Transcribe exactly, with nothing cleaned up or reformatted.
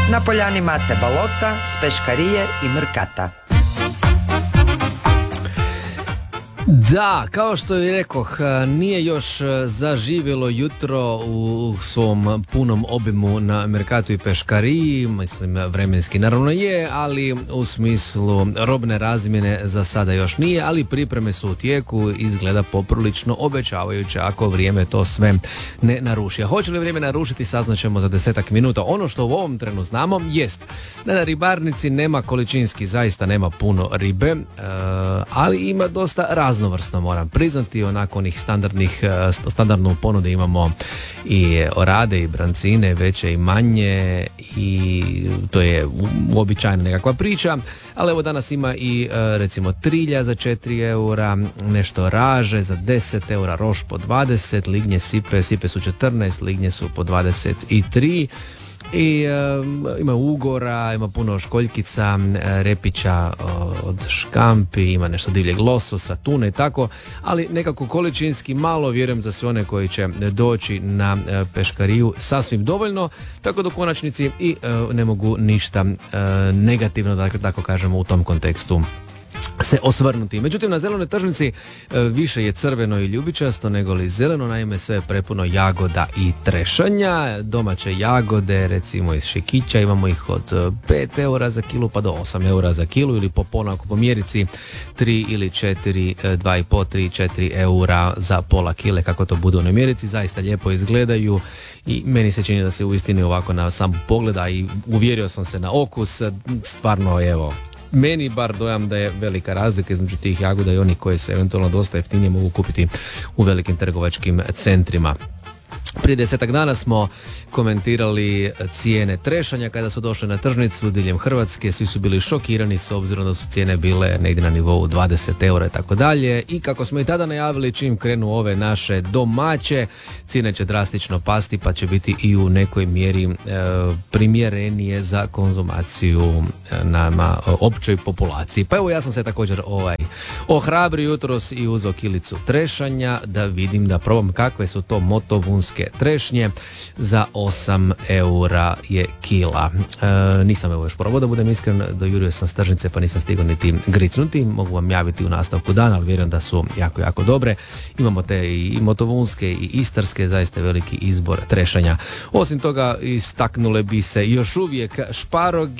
Na poljani Mate Balota, s Peškarije i Mrkata. Da, kao što i rekoh, nije još zaživjelo jutro u svom punom obimu na Merkatu i Peškariji, mislim vremenski naravno je, ali u smislu robne razmjene za sada još nije, ali pripreme su u tijeku, izgleda poprilično obećavajuće ako vrijeme to sve ne naruši. A hoće li vrijeme narušiti, saznaćemo za desetak minuta. Ono što u ovom trenu znamo jest da na ribarnici nema količinski, zaista nema puno ribe, ali ima dosta raznovrsno, moram priznati, onako onih standardnih, standardnu ponudu imamo i orade i brancine, veće i manje, i to je uobičajena nekakva priča, ali evo danas ima i recimo trilja za četiri eura, nešto raže za deset eura, roš po dvadeset, lignje sipe, sipe su četrnaest, lignje su po dvadeset tri. I um, ima ugora, ima puno školjkica, repića od škampi, ima nešto divljeg lososa, tune i tako, ali nekako količinski malo, vjerujem za sve one koji će doći na Peškariju, sasvim dovoljno, tako da u konačnici i uh, ne mogu ništa uh, negativno, da tako kažemo, u tom kontekstu se osvrnuti. Međutim, na zelenoj tržnici e, više je crveno i ljubičasto nego li zeleno, naime sve je prepuno jagoda i trešanja. Domaće jagode, recimo iz Šikića, imamo ih od pet eura za kilu pa do osam eura za kilu, ili po ponako po mjerici tri ili četiri, dva i pol, tri, četiri eura za pola kile, kako to bude u mjerici. Zaista lijepo izgledaju i meni se čini da se uistinu ovako na sam pogled, a i uvjerio sam se na okus, stvarno evo, meni bar dojam da je velika razlika između tih jagoda i onih koje se eventualno dosta jeftinije mogu kupiti u velikim trgovačkim centrima. Prije desetak dana smo komentirali cijene trešanja kada su došle na tržnicu diljem Hrvatske. Svi su bili šokirani s obzirom da su cijene bile negdje na nivou dvadeset eura i tako dalje. I kako smo i tada najavili, čim krenu ove naše domaće, cijene će drastično pasti, pa će biti i u nekoj mjeri e, primjerenije za konzumaciju nama općoj populaciji. Pa evo, ja sam se također ovaj ohrabrio jutros i uzeo kilicu trešanja da vidim, da probam kakve su to motovunske trešnje. Za osam eura je kila. E, nisam evo još probao, da budem iskren, dojurio sam s tržnice pa nisam stigao niti gricnuti. Mogu vam javiti u nastavku dana, ali vjerujem da su jako, jako dobre. Imamo te i motovunske i istarske, zaista veliki izbor trešanja. Osim toga, istaknule bi se još uvijek šparog